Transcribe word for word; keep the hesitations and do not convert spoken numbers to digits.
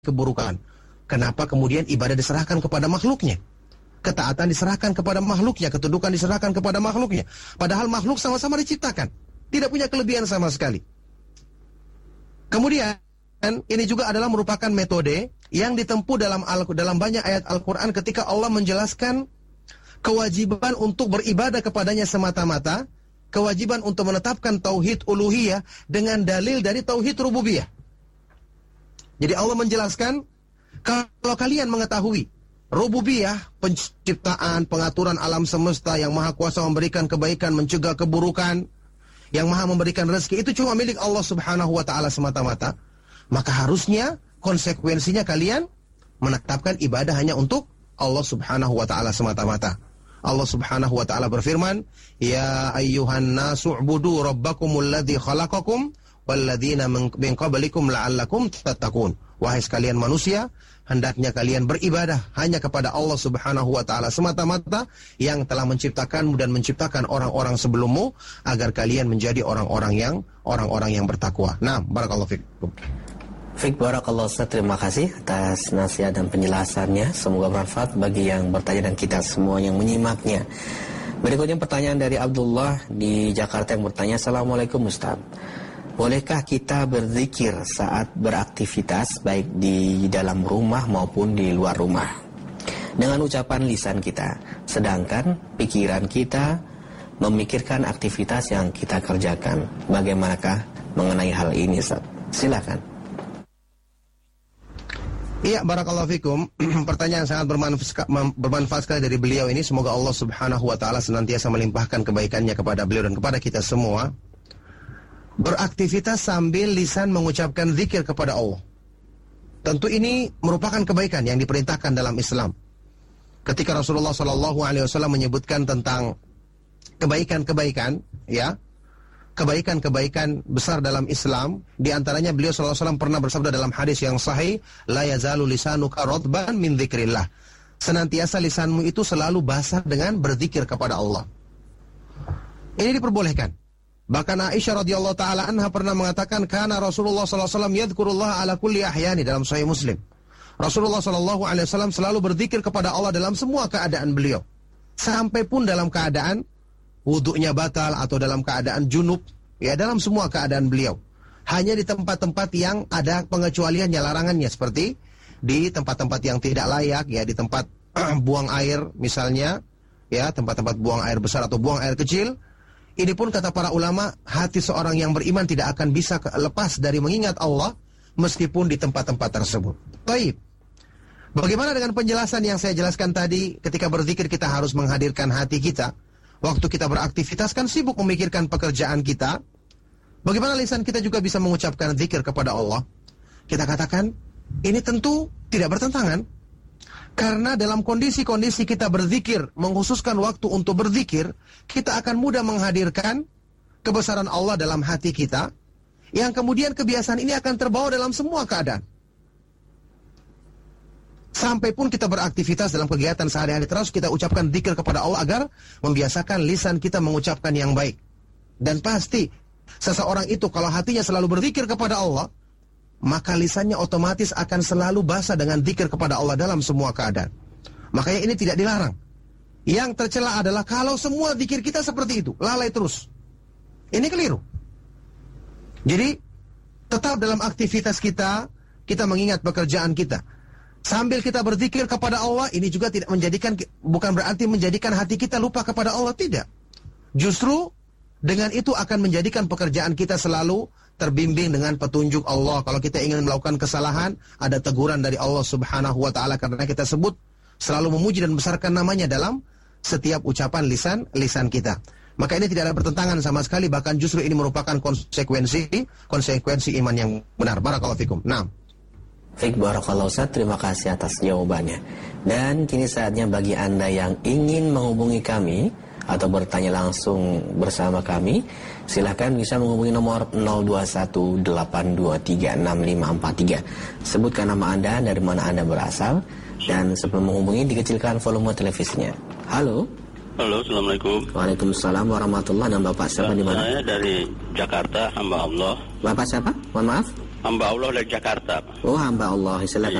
keburukan. Kenapa kemudian ibadah diserahkan kepada makhluknya? Ketaatan diserahkan kepada makhluknya, ketundukan diserahkan kepada makhluknya. Padahal makhluk sama-sama diciptakan, tidak punya kelebihan sama sekali. Kemudian ini juga adalah merupakan metode yang ditempuh dalam al dalam banyak ayat Al-Quran ketika Allah menjelaskan kewajiban untuk beribadah kepadanya semata-mata, kewajiban untuk menetapkan tauhid uluhiyah dengan dalil dari tauhid rububiyah. Jadi Allah menjelaskan, kalau kalian mengetahui rububiyah, penciptaan, pengaturan alam semesta, yang maha kuasa memberikan kebaikan, mencegah keburukan, yang maha memberikan rezeki, itu cuma milik Allah subhanahu wa ta'ala semata-mata, maka harusnya konsekuensinya kalian menetapkan ibadah hanya untuk Allah subhanahu wa ta'ala semata-mata. Allah subhanahu wa ta'ala berfirman, Ya ayyuhan nasu'budu rabbakumul ladzi khalaqakum walladzina min qablikum la'allakum tattaqun. Wahai sekalian manusia, hendaknya kalian beribadah hanya kepada Allah subhanahu wa ta'ala semata-mata yang telah menciptakanmu dan menciptakan orang-orang sebelummu agar kalian menjadi orang-orang yang orang-orang yang bertakwa. Nah, barakallahu fikum. Fik barakallahu Ustaz, terima kasih atas nasihat dan penjelasannya. Semoga bermanfaat bagi yang bertanya dan kita semua yang menyimaknya. Berikutnya pertanyaan dari Abdullah di Jakarta yang bertanya, Assalamualaikum Ustaz. Bolehkah kita berzikir saat beraktivitas baik di dalam rumah maupun di luar rumah dengan ucapan lisan kita, sedangkan pikiran kita memikirkan aktivitas yang kita kerjakan? Bagaimanakah mengenai hal ini, Ustaz? Silakan. Iya, barakallahu fikum. Pertanyaan sangat bermanfaat, bermanfaat sekali dari beliau ini. Semoga Allah subhanahu wa ta'ala senantiasa melimpahkan kebaikannya kepada beliau dan kepada kita semua. Beraktivitas sambil lisan mengucapkan zikir kepada Allah, tentu ini merupakan kebaikan yang diperintahkan dalam Islam. Ketika Rasulullah shallallahu alaihi wasallam menyebutkan tentang kebaikan-kebaikan, ya, kebaikan-kebaikan besar dalam Islam, di antaranya beliau shallallahu alaihi wasallam pernah bersabda dalam hadis yang sahih, La yazalu lisanuka radban min dzikrillah. Senantiasa lisanmu itu selalu basah dengan berzikir kepada Allah. Ini diperbolehkan. Bahkan Aisyah radhiyallahu taala anha pernah mengatakan, kana Rasulullah sallallahu alaihi wasallam yadhkurullah ala kulli ahyani, dalam Sahih Muslim. Rasulullah sallallahu alaihi wasallam selalu berzikir kepada Allah dalam semua keadaan beliau. Sampai pun dalam keadaan wudunya batal atau dalam keadaan junub, ya, dalam semua keadaan beliau. Hanya di tempat-tempat yang ada pengecualiannya, larangannya, seperti di tempat-tempat yang tidak layak, ya, di tempat buang air misalnya, ya, tempat-tempat buang air besar atau buang air kecil. Ini pun kata para ulama, hati seorang yang beriman tidak akan bisa lepas dari mengingat Allah meskipun di tempat-tempat tersebut. Baik. Bagaimana dengan penjelasan yang saya jelaskan tadi, ketika berzikir kita harus menghadirkan hati kita. Waktu kita beraktivitas kan sibuk memikirkan pekerjaan kita. Bagaimana lisan kita juga bisa mengucapkan zikir kepada Allah? Kita katakan, ini tentu tidak bertentangan. Karena dalam kondisi-kondisi kita berzikir, mengkhususkan waktu untuk berzikir, kita akan mudah menghadirkan kebesaran Allah dalam hati kita, yang kemudian kebiasaan ini akan terbawa dalam semua keadaan. Sampai pun kita beraktivitas dalam kegiatan sehari-hari, terus kita ucapkan zikir kepada Allah agar membiasakan lisan kita mengucapkan yang baik. Dan pasti seseorang itu kalau hatinya selalu berzikir kepada Allah, maka lisannya otomatis akan selalu basah dengan zikir kepada Allah dalam semua keadaan. Makanya ini tidak dilarang. Yang tercela adalah kalau semua zikir kita seperti itu, lalai terus. Ini keliru. Jadi tetap dalam aktivitas kita, kita mengingat pekerjaan kita. Sambil kita berzikir kepada Allah, ini juga tidak menjadikan, bukan berarti menjadikan hati kita lupa kepada Allah, tidak. Justru dengan itu akan menjadikan pekerjaan kita selalu terbimbing dengan petunjuk Allah. Kalau kita ingin melakukan kesalahan, ada teguran dari Allah subhanahu wa ta'ala, karena kita sebut selalu memuji dan membesarkan namanya dalam setiap ucapan lisan lisan kita. Maka ini tidak ada pertentangan sama sekali, bahkan justru ini merupakan konsekuensi konsekuensi iman yang benar. Barakallahu fikum. Nah, Fik barakallahu Ustaz, terima kasih atas jawabannya. Dan kini saatnya bagi Anda yang ingin menghubungi kami atau bertanya langsung bersama kami, silakan bisa menghubungi nomor nol dua satu delapan dua tiga enam lima empat tiga. Sebutkan nama Anda, dari mana Anda berasal, dan sebelum menghubungi dikecilkan volume televisinya. Halo. Halo, Assalamualaikum. Waalaikumsalam warahmatullahi wabarakatuh. Dan Bapak siapa di mana? Saya dari Jakarta, hamba Allah. Bapak siapa? Mohon maaf. Hamba Allah dari Jakarta. Oh, hamba Allah. Silakan